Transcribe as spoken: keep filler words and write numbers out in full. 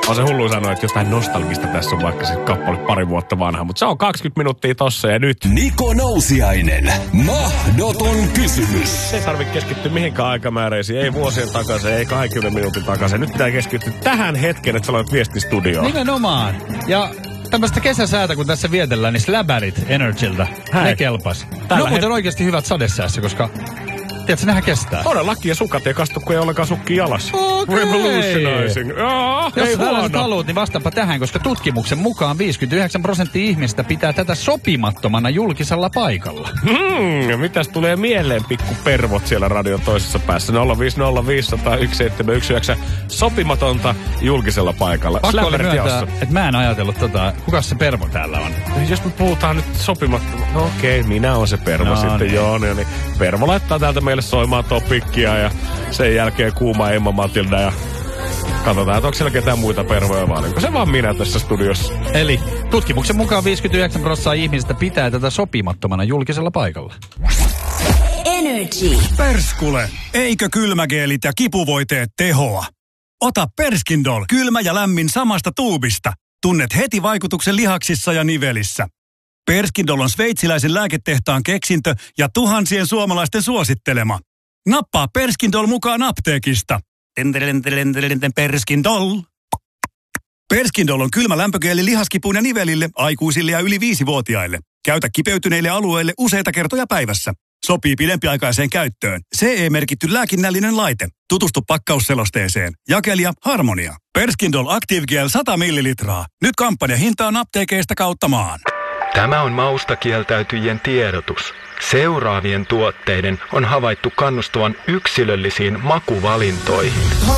On se hullu sanoa, että jotain nostalgista tässä on, vaikka se kappale pari vuotta vanha. Mutta se on kaksikymmentä minuuttia tossa ja nyt. Niko Nousiainen. Mahdoton kysymys. Ei tarvitse keskittyä mihinkään aikamääreisiin. Ei vuosien takaisin, ei kaksikymmentä minuutin takaisin. Nyt pitää keskittyä tähän hetkeen, että sä olet viestistudioon. Nimenomaan. Ja tämmöistä kesäsäätä, kun tässä vietellään, niin Slabberit Energyltä. Hei. Ne kelpas. Tällä Ne on muuten het- oikeasti hyvät sadesäässä, koska tiedätkö, nehän kestää. Todellakin, ja sukat ei kastu, kun ei ollenkaan sukki jalas. Okei. Revolutionizing. Jaa, Jos ei tällaiset huono. haluat, niin vastaanpa tähän, koska tutkimuksen mukaan viisikymmentäyhdeksän prosenttia ihmistä pitää tätä sopimattomana julkisella paikalla. Hmm, mitäs tulee mieleen, pikku pervot siellä radion toisessa päässä? nolla viisi nolla viisi nolla nolla yksi seitsemän yksi yhdeksän. Sopimatonta julkisella paikalla. Pakko oli Slapperit myöntää, jaossa. että mä en ajatellut tota, kukas se pervo täällä on. Jos me puhutaan nyt sopimattomasta, no okei, minä olen se pervo No sitten, niin. joo, niin, niin. Pervo laittaa täältä meille soimaan topikkia ja sen jälkeen kuuma Emma Matilda ja katsotaan, että onko siellä ketään muita pervoja vaan. Onko se vaan minä tässä studiossa? Eli tutkimuksen mukaan viisikymmentäyhdeksän prosenttia ihmisistä pitää tätä sopimattomana julkisella paikalla. Energy. Perskule, eikö kylmägeelit ja kipuvoiteet tehoa? Ota Perskindol, kylmä ja lämmin samasta tuubista. Tunnet heti vaikutuksen lihaksissa ja nivelissä. Perskindol on sveitsiläisen lääketehtaan keksintö ja tuhansien suomalaisten suosittelema. Nappaa Perskindol mukaan apteekista. Perskindol. Perskindol on kylmä lämpögeeli lihaskipuun ja nivelille, aikuisille ja yli viisivuotiaille. Käytä kipeytyneille alueille useita kertoja päivässä. Sopii pidempiaikaiseen käyttöön. C E-merkitty lääkinnällinen laite. Tutustu pakkausselosteeseen. Jakelija Harmonia. Perskindol Active Gel sata millilitraa. Nyt kampanjahinta on apteekeista kautta maan. Tämä on mausta kieltäytyjien tiedotus. Seuraavien tuotteiden on havaittu kannustavan yksilöllisiin makuvalintoihin.